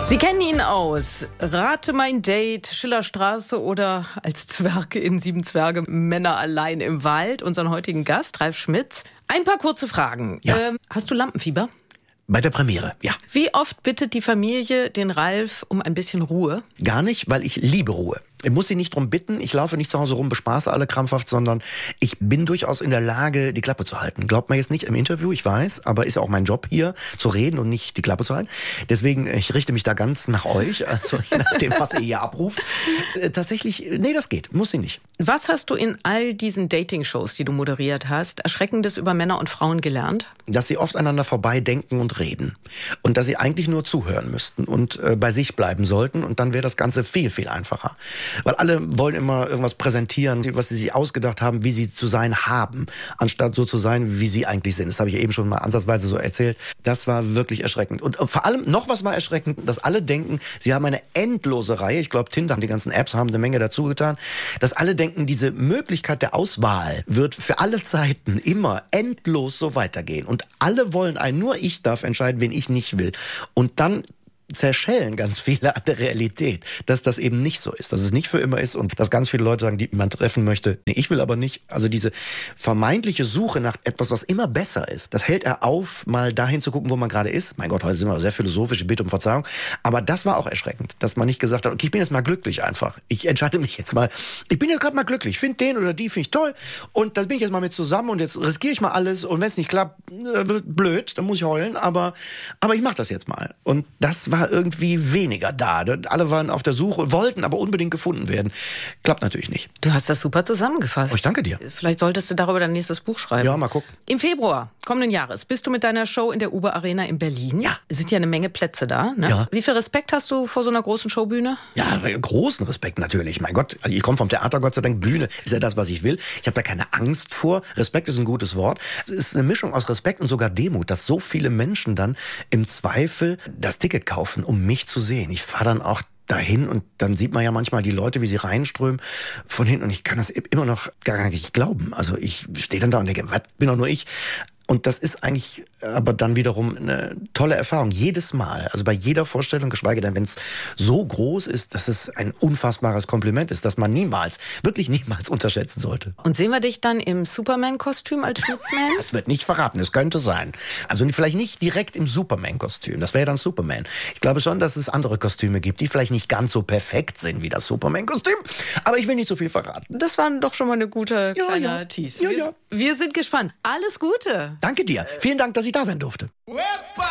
Sie kennen ihn aus Rate mein Date, Schillerstraße oder als Zwerge in Sieben Zwerge, Männer allein im Wald. Unseren heutigen Gast, Ralf Schmitz. Ein paar kurze Fragen. Ja. Hast du Lampenfieber? Bei der Premiere, ja. Wie oft bittet die Familie den Ralf um ein bisschen Ruhe? Gar nicht, weil ich liebe Ruhe. Ich muss sie nicht drum bitten, ich laufe nicht zu Hause rum, bespaße alle krampfhaft, sondern ich bin durchaus in der Lage, die Klappe zu halten. Glaubt man jetzt nicht im Interview, ich weiß, aber ist ja auch mein Job hier, zu reden und nicht die Klappe zu halten. Deswegen, ich richte mich da ganz nach euch, also je nachdem, was ihr hier abruft. Tatsächlich, nee, das geht, muss sie nicht. Was hast du in all diesen Dating-Shows, die du moderiert hast, Erschreckendes über Männer und Frauen gelernt? Dass sie oft aneinander vorbei denken und reden. Und dass sie eigentlich nur zuhören müssten und bei sich bleiben sollten. Und dann wäre das Ganze viel, viel einfacher. Weil alle wollen immer irgendwas präsentieren, was sie sich ausgedacht haben, wie sie zu sein haben, anstatt so zu sein, wie sie eigentlich sind. Das habe ich eben schon mal ansatzweise so erzählt. Das war wirklich erschreckend. Und vor allem noch was war erschreckend, dass alle denken, sie haben eine endlose Reihe. Ich glaube, Tinder, die ganzen Apps haben eine Menge dazu getan. Dass alle denken, diese Möglichkeit der Auswahl wird für alle Zeiten immer endlos so weitergehen. Und alle wollen einen, nur ich darf entscheiden, wen ich nicht will. Und dann zerschellen ganz viele an der Realität, dass das eben nicht so ist, dass es nicht für immer ist und dass ganz viele Leute sagen, die man treffen möchte, nee, ich will aber nicht. Also diese vermeintliche Suche nach etwas, was immer besser ist, das hält er auf, mal dahin zu gucken, wo man gerade ist. Mein Gott, heute sind wir sehr philosophisch, ich bitte um Verzeihung. Aber das war auch erschreckend, dass man nicht gesagt hat, okay, ich bin jetzt mal glücklich einfach. Ich entscheide mich jetzt mal. Ich bin jetzt gerade mal glücklich. Finde den oder die, finde ich toll. Und da bin ich jetzt mal mit zusammen und jetzt riskiere ich mal alles. Und wenn es nicht klappt, wird blöd, dann muss ich heulen. Aber ich mache das jetzt mal. Und das war irgendwie weniger da. Alle waren auf der Suche, wollten aber unbedingt gefunden werden. Klappt natürlich nicht. Du hast das super zusammengefasst. Oh, ich danke dir. Vielleicht solltest du darüber dein nächstes Buch schreiben. Ja, mal gucken. Im Februar kommenden Jahres bist du mit deiner Show in der Uber Arena in Berlin. Ja. Es sind ja eine Menge Plätze da. Ne? Ja. Wie viel Respekt hast du vor so einer großen Showbühne? Ja, großen Respekt natürlich. Mein Gott, also ich komme vom Theater, Gott sei Dank. Bühne ist ja das, was ich will. Ich habe da keine Angst vor. Respekt ist ein gutes Wort. Es ist eine Mischung aus Respekt und sogar Demut, dass so viele Menschen dann im Zweifel das Ticket kaufen, um mich zu sehen. Ich fahre dann auch dahin und dann sieht man ja manchmal die Leute, wie sie reinströmen von hinten und ich kann das immer noch gar nicht glauben. Also ich stehe dann da und denke, was, bin doch nur ich. Und das ist eigentlich aber dann wiederum eine tolle Erfahrung. Jedes Mal, also bei jeder Vorstellung, geschweige denn, wenn es so groß ist, dass es ein unfassbares Kompliment ist, das man niemals, wirklich niemals unterschätzen sollte. Und sehen wir dich dann im Superman-Kostüm als Schnitzman? Das wird nicht verraten, es könnte sein. Also vielleicht nicht direkt im Superman-Kostüm, das wäre dann Superman. Ich glaube schon, dass es andere Kostüme gibt, die vielleicht nicht ganz so perfekt sind wie das Superman-Kostüm. Aber ich will nicht so viel verraten. Das war doch schon mal eine gute kleine Tease. Ja. Wir sind gespannt. Alles Gute. Danke dir. Vielen Dank, dass ich da sein durfte.